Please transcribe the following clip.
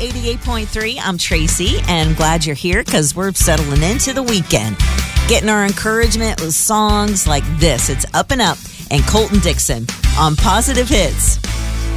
88.3. I'm Tracy, and I'm glad you're here because we're settling into the weekend. Getting our encouragement with songs like this. It's Up and Up and Colton Dixon on Positive Hits.